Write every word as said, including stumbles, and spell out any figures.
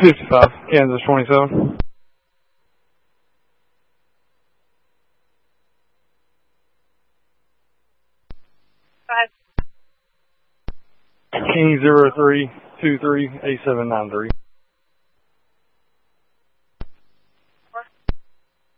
fifty-five, Kansas twenty-seven. Five. King zero three two three eight seven nine three.